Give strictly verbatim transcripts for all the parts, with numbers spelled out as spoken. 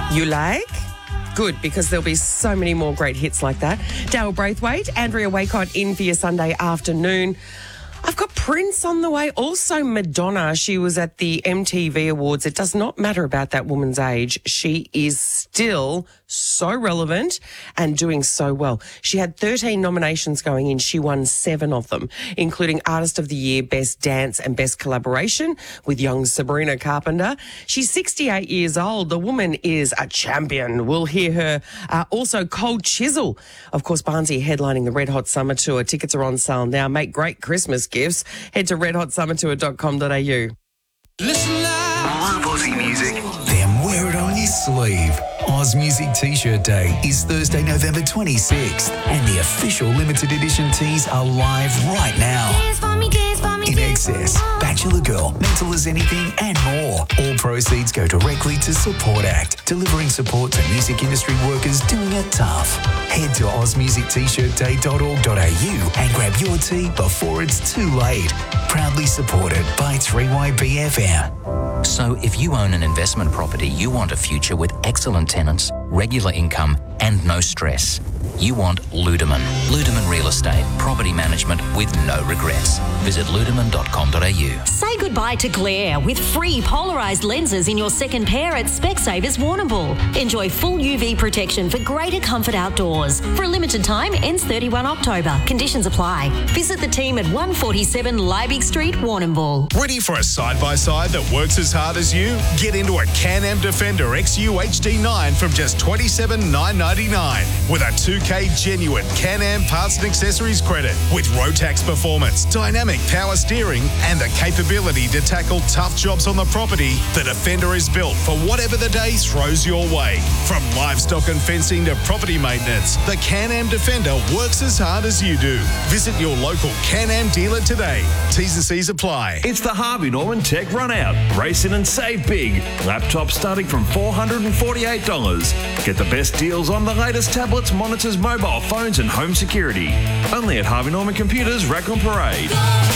You like? Good, because there'll be so many more great hits like that. Dale Braithwaite, Andrea Waycott in for your Sunday afternoon. I've got Prince on the way. Also Madonna. She was at the M T V Awards. It does not matter about that woman's age. She is still so relevant and doing so well. She had thirteen nominations going in. She won seven of them, including Artist of the Year, Best Dance and Best Collaboration with young Sabrina Carpenter. She's sixty-eight years old. The woman is a champion. We'll hear her. Uh, also Cold Chisel. Of course, Barnsley headlining the Red Hot Summer Tour. Tickets are on sale now. Make great Christmas gifts. Head to red hot summer tour dot com dot a u. Listen live. Love Aussie music, then wear it on your sleeve. Oz Music T-shirt Day is Thursday, November twenty-sixth, and the official limited edition tees are live right now. Dance for me, dance for me, In Excess, Bachelor Girl, Mental as Anything, and more. All proceeds go directly to Support Act, delivering support to music industry workers doing it tough. Head to oz music t shirt day dot org dot a u and grab your tee before it's too late. Proudly supported by three Y B F M. So if you own an investment property, you want a future with excellent tenants, regular income and no stress. You want Ludeman. Ludeman Real Estate, property management with no regrets. Visit ludeman dot com dot a u. Say goodbye to glare with free polarised lenses in your second pair at Specsavers Warrnambool. Enjoy full U V protection for greater comfort outdoors. For a limited time, ends thirty-first October. Conditions apply. Visit the team at one forty-seven Liebig Street, Warrnambool. Ready for a side-by-side that works as hard as you? Get into a Can-Am Defender X U H D nine from just twenty-seven thousand nine hundred ninety-nine dollars with a two K genuine Can-Am parts and accessories credit with Rotax performance, dynamic power steering and the capability to tackle tough jobs on the property. The Defender is built for whatever the day throws your way. From livestock and fencing to property maintenance, the Can-Am Defender works as hard as you do. Visit your local Can-Am dealer today. T's and C's apply. It's the Harvey Norman Tech Runout. Race in and save big. Laptops starting from four hundred forty-eight dollars. Get the best deals on the latest tablets, monitors, mobile phones and home security. Only at Harvey Norman Computers, Rackham Parade.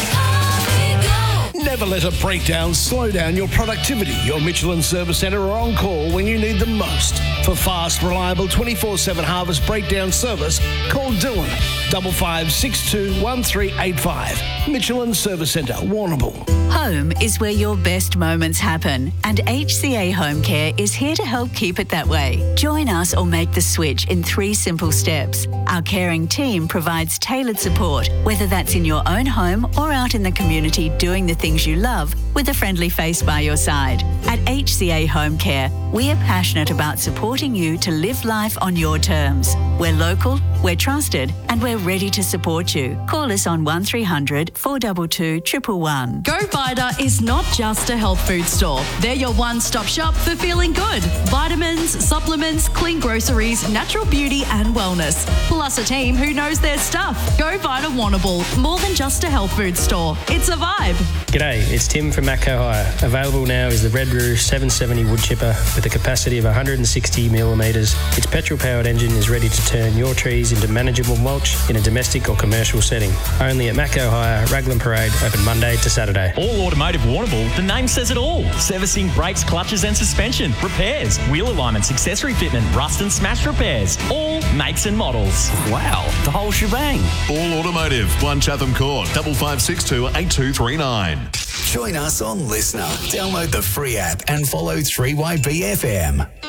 Never let a breakdown slow down your productivity. Your Michelin Service Centre are on call when you need them most. For fast, reliable twenty-four seven Harvest breakdown service, call Dylan, five five six two one three eight five. Michelin Service Centre, Warrnambool. Home is where your best moments happen, and H C A Home Care is here to help keep it that way. Join us or make the switch in three simple steps. Our caring team provides tailored support, whether that's in your own home or out in the community doing the things you love with a friendly face by your side. At H C A Home Care, we are passionate about supporting you to live life on your terms. We're local, we're trusted, and we're ready to support you. Call us on one three hundred four two two one one one. Go Vita is not just a health food store. They're your one-stop shop for feeling good. Vitamins, supplements, clean groceries, natural beauty and wellness. Plus a team who knows their stuff. Go Vita Warrnambool. More than just a health food store. It's a vibe. G'day, it's Tim from Matco Hire. Available now is the Red Roo seven seventy wood chipper with a capacity of one hundred sixty millimetres. Its petrol-powered engine is ready to turn your trees into manageable mulch in a domestic or commercial setting. Only at Matco Hire, Raglan Parade, open Monday to Saturday. All Automotive Warrnambool, the name says it all. Servicing brakes, clutches and suspension, repairs, wheel alignments, accessory fitment, rust and smash repairs. All makes and models. Wow, the whole shebang. All Automotive, one Chatham Court, five five six two eight two three nine. Join us on Listener. Download the free app and follow three Y B F M.